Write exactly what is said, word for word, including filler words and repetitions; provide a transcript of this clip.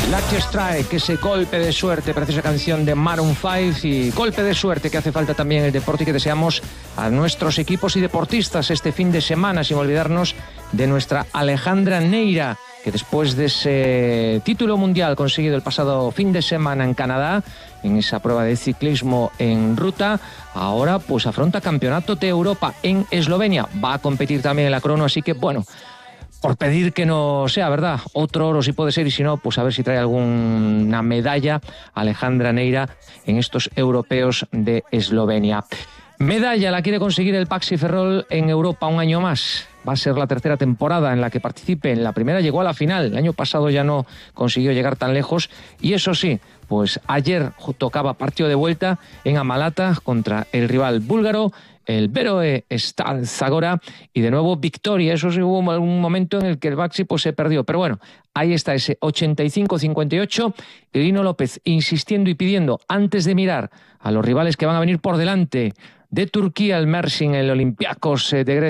Lucky Strike, ese golpe de suerte, preciosa canción de Maroon cinco, y golpe de suerte que hace falta también en el deporte y que deseamos a nuestros equipos y deportistas este fin de semana, sin olvidarnos de nuestra Alejandra Neira, que después de ese título mundial conseguido el pasado fin de semana en Canadá, en esa prueba de ciclismo en ruta, ahora pues afronta Campeonato de Europa en Eslovenia. Va a competir también en la crono, así que bueno, por pedir que no sea, ¿verdad? Otro oro sí puede ser, y si no, pues a ver si trae alguna medalla Alejandra Neira en estos europeos de Eslovenia. Medalla la quiere conseguir el Paxi Ferrol en Europa un año más. Va a ser la tercera temporada en la que participe. En la primera llegó a la final, el año pasado ya no consiguió llegar tan lejos, y eso sí, pues ayer tocaba partido de vuelta en Amalata contra el rival búlgaro, el Beroe Stal Zagora, y de nuevo victoria. Eso sí, hubo un momento en el que el Baxi pues se perdió, pero bueno, ahí está ese ochenta y cinco cincuenta y ocho, Irino López insistiendo y pidiendo, antes de mirar a los rivales que van a venir por delante, de Turquía, el Mersin, el Olympiacos de Grecia,